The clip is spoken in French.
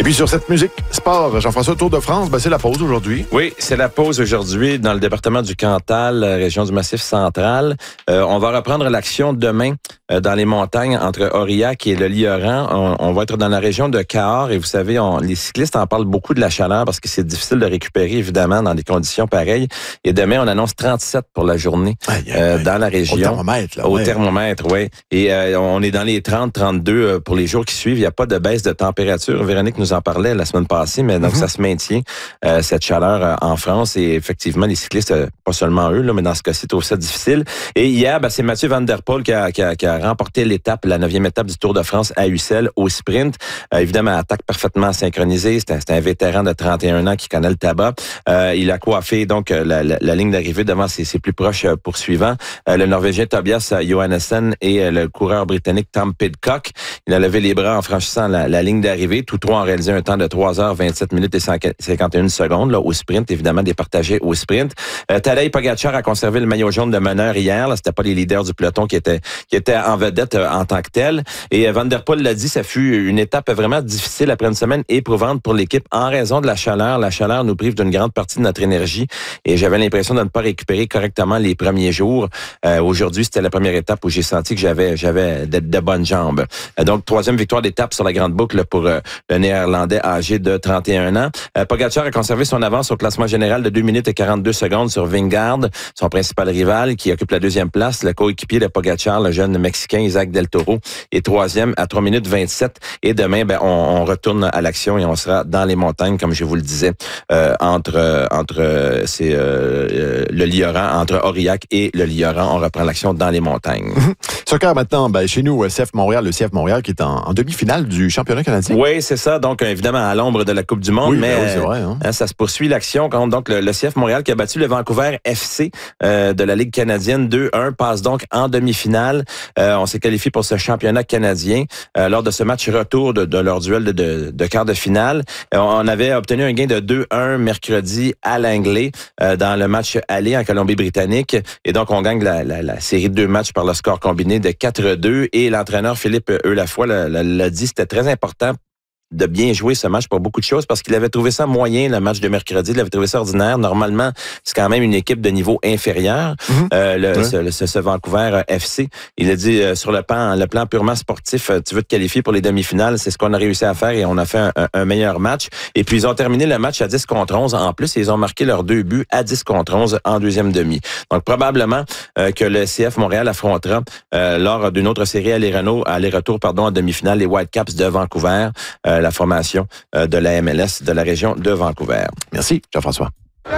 puis sur cette musique sport, Jean-François, Tour de France, c'est la pause aujourd'hui. Oui, c'est la pause aujourd'hui dans le département du Cantal, région du Massif central. On va reprendre l'action demain dans les montagnes entre Aurillac et le Lioran. On va être dans la région de Cahors et vous savez, les cyclistes en parlent beaucoup de la chaleur parce que c'est difficile de récupérer évidemment dans des conditions pareilles. Et demain, on annonce 37 pour la journée dans la région. Au thermomètre, là. Au thermomètre, oui. Et on est dans les 30-32 pour les jours qui suivent. Il n'y a pas de baisse de température. Véronique nous en parlait la semaine passée, mais donc ça se maintient, cette chaleur en France. Et effectivement, les cyclistes, pas seulement eux, là, mais dans ce cas-ci, trouve ça difficile. Et hier, c'est Mathieu Van Der Poel qui a remporté l'étape, la 9e étape du Tour de France à Ussel au sprint. Évidemment, attaque parfaitement synchronisée. C'est un vétéran de 31 ans qui connaît le tabac. Il a coiffé donc la ligne d'arrivée devant ses plus proches poursuivants. Le Norvégien Tobias Johannessen et le coureur britannique Tom Pidcock. Il a levé les bras en franchissant la ligne d'arrivée. Tous trois ont réalisé un temps de 3h27 minutes et 51 secondes là, au sprint, évidemment départagé au sprint. Tadej Pogačar a conservé le maillot jaune de meneur hier. Là, c'était pas les leaders du peloton qui étaient en vedette en tant que tel. Et Van Der Poel l'a dit, ça fut une étape vraiment difficile après une semaine éprouvante pour l'équipe en raison de la chaleur. La chaleur nous prive d'une grande partie de notre énergie et j'avais l'impression de ne pas récupérer correctement les premiers jours. Aujourd'hui, c'était la première étape où j'ai senti que j'avais de bonnes jambes. Donc, troisième victoire d'étape sur la grande boucle pour le Néerlandais âgé de 31 ans. Pogačar a conservé son avance au classement général de 2 minutes et 42 secondes sur Vingegaard, son principal rival, qui occupe la deuxième place. Le coéquipier de Pogačar, le jeune Mexicain Isaac Del Toro, est troisième à 3 minutes 27. Et demain, on retourne à l'action et on sera dans les montagnes, comme je vous le disais, entre le Lioran, entre Aurillac et le Lioran. On reprend l'action dans les montagnes. Soccer maintenant, chez nous, le CF Montréal qui est en demi-finale du championnat canadien. Oui, c'est ça. Donc, évidemment, à l'ombre de la Coupe du Monde, mais c'est vrai, ça se poursuit l'action contre donc le CF Montréal qui a battu le Vancouver FC de la Ligue canadienne 2-1, passe donc en demi-finale. On s'est qualifié pour ce championnat canadien lors de ce match retour de leur duel de quart de finale. On avait obtenu un gain de 2-1 mercredi à Langley dans le match aller en Colombie-Britannique. Et donc, on gagne la série de 2 matchs par le score combiné de 4-2. Et l'entraîneur Philippe Eulafoy l'a dit, c'était très important de bien jouer ce match pour beaucoup de choses parce qu'il avait trouvé ça moyen, le match de mercredi. Il avait trouvé ça ordinaire. Normalement, c'est quand même une équipe de niveau inférieur, ce Vancouver FC. Il a dit, sur le plan purement sportif, tu veux te qualifier pour les demi-finales. C'est ce qu'on a réussi à faire et on a fait un meilleur match. Et puis, ils ont terminé le match à 10-11. En plus, ils ont marqué leurs 2 buts à 10-11 en deuxième demi. Donc, probablement que le CF Montréal affrontera lors d'une autre série aller-retour en demi-finale, les Whitecaps de Vancouver, la formation de la MLS de la région de Vancouver. Merci, Jean-François.